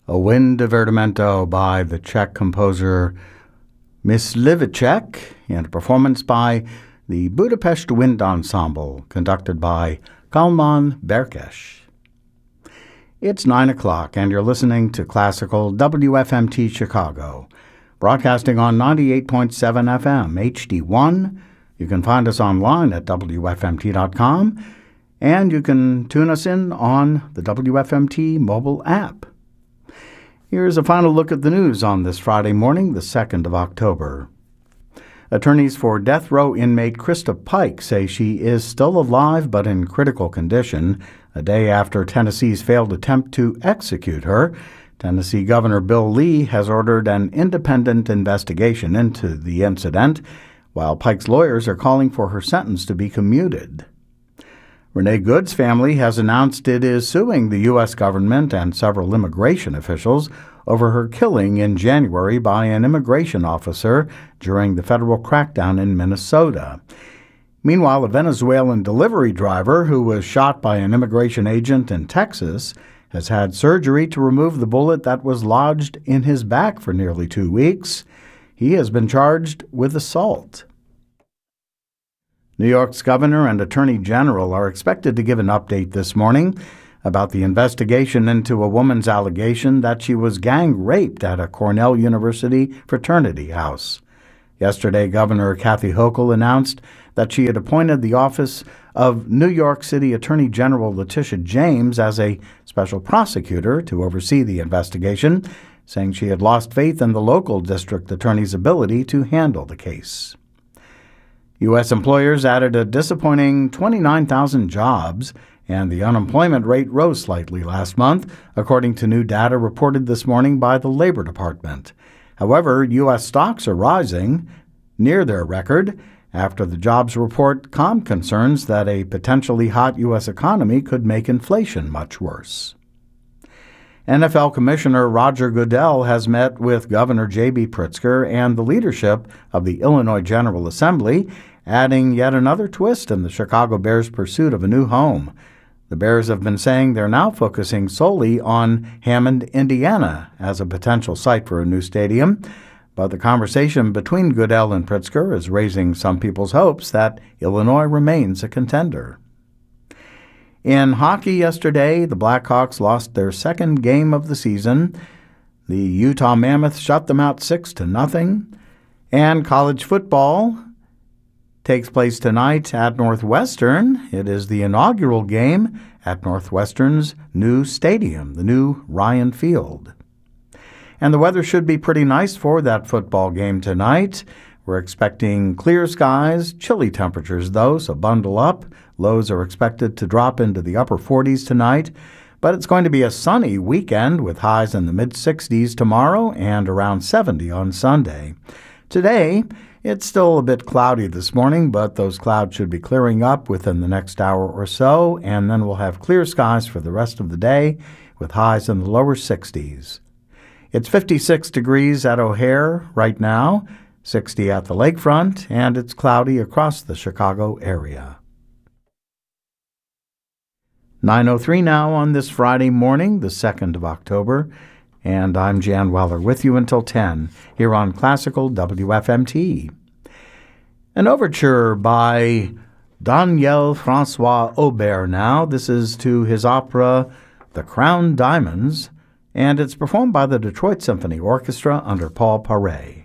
A Divertimento by the Czech composer Mysliveček, and a performance by the Budapest Wind Ensemble, conducted by Kalman Berkes. It's 9 o'clock, and you're listening to Classical WFMT Chicago, broadcasting on 98.7 FM HD1. You can find us online at WFMT.com, and you can tune us in on the WFMT mobile app. Here's a final look at the news on this Friday morning, the 2nd of October. Attorneys for death row inmate Krista Pike say she is still alive but in critical condition a day after Tennessee's failed attempt to execute her. Tennessee Governor Bill Lee has ordered an independent investigation into the incident, while Pike's lawyers are calling for her sentence to be commuted. Renee Good's family has announced it is suing the U.S. government and several immigration officials over her killing in January by an immigration officer during the federal crackdown in Minnesota. Meanwhile, a Venezuelan delivery driver who was shot by an immigration agent in Texas has had surgery to remove the bullet that was lodged in his back for nearly 2 weeks. He has been charged with assault. New York's governor and attorney general are expected to give an update this morning about the investigation into a woman's allegation that she was gang raped at a Cornell University fraternity house. Yesterday, Governor Kathy Hochul announced that she had appointed the office of New York City Attorney General Letitia James as a special prosecutor to oversee the investigation, saying she had lost faith in the local district attorney's ability to handle the case. U.S. employers added a disappointing 29,000 jobs, and the unemployment rate rose slightly last month, according to new data reported this morning by the Labor Department. However, U.S. stocks are rising near their record after the jobs report calmed concerns that a potentially hot U.S. economy could make inflation much worse. NFL Commissioner Roger Goodell has met with Governor J.B. Pritzker and the leadership of the Illinois General Assembly, adding yet another twist in the Chicago Bears' pursuit of a new home. The Bears have been saying they're now focusing solely on Hammond, Indiana, as a potential site for a new stadium, but the conversation between Goodell and Pritzker is raising some people's hopes that Illinois remains a contender. In hockey yesterday, the Blackhawks lost their second game of the season. The Utah Mammoth shut them out 6-0. And college football takes place tonight at Northwestern. It is the inaugural game at Northwestern's new stadium, the new Ryan Field. And the weather should be pretty nice for that football game tonight. We're expecting clear skies, chilly temperatures though, so bundle up. Lows are expected to drop into the upper 40s tonight, but it's going to be a sunny weekend with highs in the mid-60s tomorrow and around 70 on Sunday. Today, it's still a bit cloudy this morning, but those clouds should be clearing up within the next hour or so, and then we'll have clear skies for the rest of the day with highs in the lower 60s. It's 56 degrees at O'Hare right now, 60 at the lakefront, and it's cloudy across the Chicago area. 9:03 now on this Friday morning, the 2nd of October, and I'm Jan Weller with you until 10 here on Classical WFMT. An overture by Daniel Francois Aubert now. This is to his opera The Crown Diamonds, and it's performed by the Detroit Symphony Orchestra under Paul Paré.